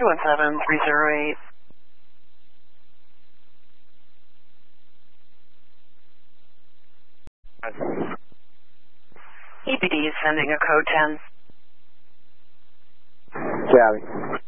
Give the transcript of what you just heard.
217-308. EPD is sending a code 10. Copy.